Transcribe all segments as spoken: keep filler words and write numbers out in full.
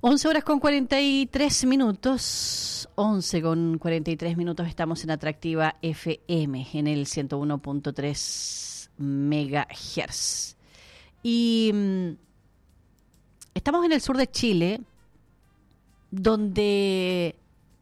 once horas con cuarenta y tres minutos, once con cuarenta y tres minutos, estamos en Atractiva F M, en el ciento uno punto tres megahertz. Y mmm, estamos en el sur de Chile, donde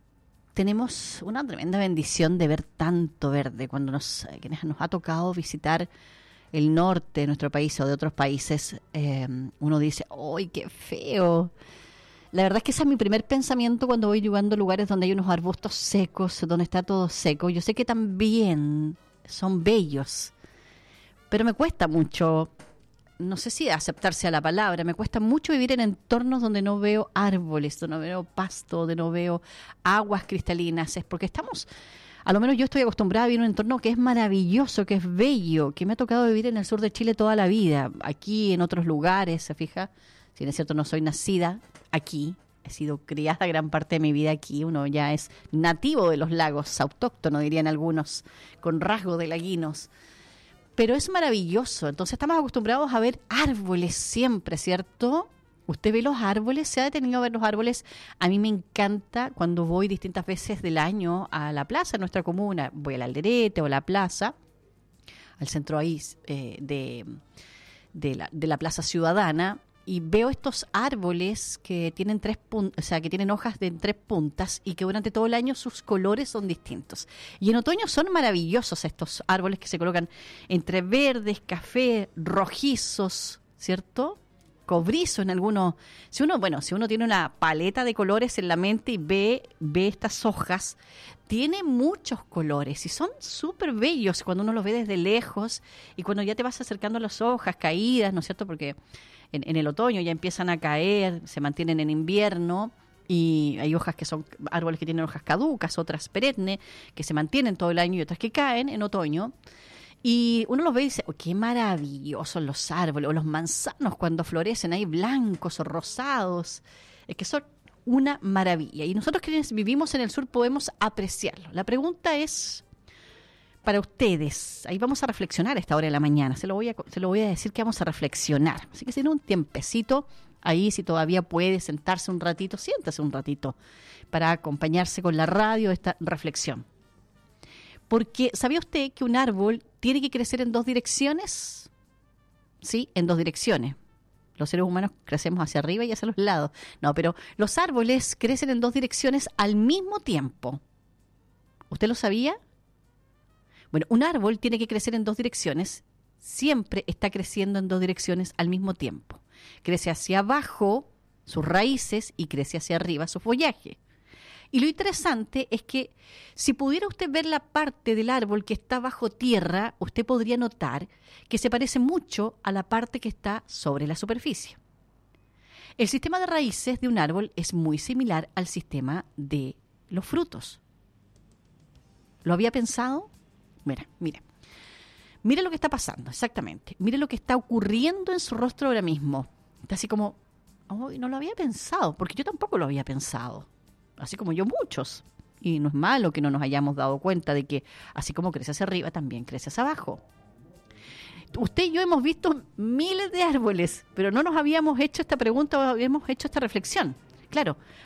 tenemos una tremenda bendición de ver tanto verde. Cuando nos, quienes nos ha tocado visitar el norte de nuestro país o de otros países, eh, uno dice, ¡ay, qué feo! La verdad es que ese es mi primer pensamiento cuando voy llegando a lugares donde hay unos arbustos secos, donde está todo seco. Yo sé que también son bellos, pero me cuesta mucho, no sé si aceptarse a la palabra, me cuesta mucho vivir en entornos donde no veo árboles, donde no veo pasto, donde no veo aguas cristalinas. Es porque estamos, a lo menos yo estoy acostumbrada a vivir en un entorno que es maravilloso, que es bello, que me ha tocado vivir en el sur de Chile toda la vida, aquí en otros lugares, ¿se fija? Si es cierto, no soy nacida aquí, he sido criada gran parte de mi vida aquí, uno ya es nativo de los lagos, autóctono dirían algunos, con rasgo de laguinos, pero es maravilloso. Entonces estamos acostumbrados a ver árboles siempre, ¿cierto? Usted ve los árboles, se ha detenido a ver los árboles. A mí me encanta cuando voy distintas veces del año a la plaza, en nuestra comuna, voy al Alderete o a la plaza, al centro ahí eh, de, de, la, de la Plaza Ciudadana, y veo estos árboles que tienen tres pun- o sea, que tienen hojas de tres puntas y que durante todo el año sus colores son distintos. Y en otoño son maravillosos estos árboles que se colocan entre verdes, café, rojizos, ¿cierto? Cobrizo en algunos. Si uno, bueno, si uno tiene una paleta de colores en la mente y ve, ve estas hojas, tiene muchos colores y son súper bellos cuando uno los ve desde lejos y cuando ya te vas acercando a las hojas caídas, ¿no es cierto? Porque en, en el otoño ya empiezan a caer, se mantienen en invierno y hay hojas que son árboles que tienen hojas caducas, otras perennes que se mantienen todo el año y otras que caen en otoño. Y uno los ve y dice, oh, qué maravillosos los árboles, o los manzanos cuando florecen ahí blancos o rosados, es que son una maravilla. Y nosotros quienes vivimos en el sur podemos apreciarlo. La pregunta es para ustedes, ahí vamos a reflexionar a esta hora de la mañana, se lo voy a, se lo voy a decir que vamos a reflexionar. Así que si tiene un tiempecito, ahí si todavía puede sentarse un ratito, siéntase un ratito para acompañarse con la radio de esta reflexión. Porque, ¿sabía usted que un árbol tiene que crecer en dos direcciones? Sí, en dos direcciones. Los seres humanos crecemos hacia arriba y hacia los lados. No, pero los árboles crecen en dos direcciones al mismo tiempo. ¿Usted lo sabía? Bueno, un árbol tiene que crecer en dos direcciones. Siempre está creciendo en dos direcciones al mismo tiempo. Crece hacia abajo sus raíces y crece hacia arriba su follaje. Y lo interesante es que si pudiera usted ver la parte del árbol que está bajo tierra, usted podría notar que se parece mucho a la parte que está sobre la superficie. El sistema de raíces de un árbol es muy similar al sistema de los frutos. ¿Lo había pensado? Mira, mira. Mira lo que está pasando, exactamente. Mira lo que está ocurriendo en su rostro ahora mismo. Está así como, oh, no lo había pensado, porque yo tampoco lo había pensado. Así como yo muchos. Y no es malo que no nos hayamos dado cuenta de que así como crece hacia arriba, también crece hacia abajo. Usted y yo hemos visto miles de árboles, pero no nos habíamos hecho esta pregunta o habíamos hecho esta reflexión. Claro,